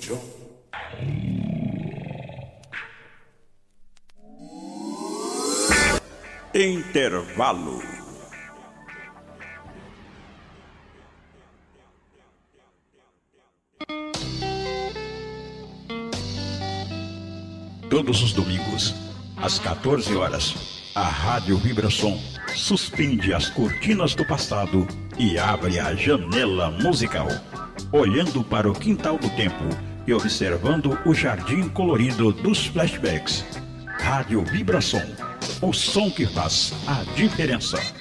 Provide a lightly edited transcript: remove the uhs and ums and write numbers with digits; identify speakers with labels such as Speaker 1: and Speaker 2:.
Speaker 1: estúdio. Intervalo. Todos os domingos, às 14 horas, a Rádio Vibração suspende as cortinas do passado e abre a janela musical, olhando para o quintal do tempo e observando o jardim colorido dos flashbacks. Rádio Vibração, o som que faz a diferença.